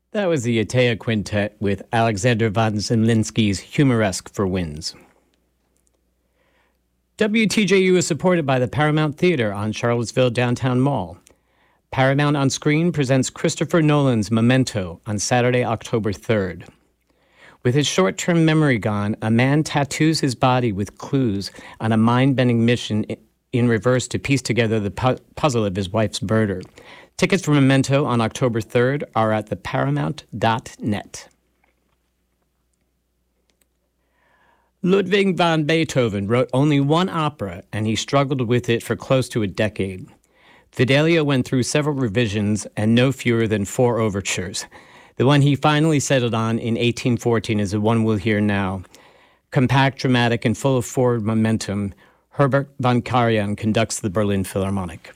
That was the Atea Quintet with Alexander von Zemlinsky's Humoresque for Winds. WTJU is supported by the Paramount Theater on Charlottesville Downtown Mall. Paramount on Screen presents Christopher Nolan's Memento on Saturday, October 3rd. With his short-term memory gone, a man tattoos his body with clues on a mind-bending mission in reverse to piece together the puzzle of his wife's murder. Tickets for Memento on October 3rd are at theparamount.net. Ludwig van Beethoven wrote only one opera, and he struggled with it for close to a decade. Fidelio went through several revisions and no fewer than 4 overtures. The one he finally settled on in 1814 is the one we'll hear now. Compact, dramatic, and full of forward momentum, Herbert von Karajan conducts the Berlin Philharmonic.